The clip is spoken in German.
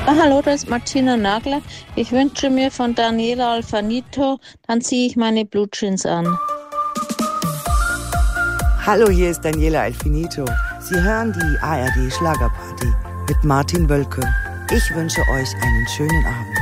Hallo, das ist Martina Nagler. Ich wünsche mir von Daniela Alfanito, dann ziehe ich meine Blutjeans an. Hallo, hier ist Daniela Alfinito. Sie hören die ARD Schlagerparty mit Martin Wölke. Ich wünsche euch einen schönen Abend.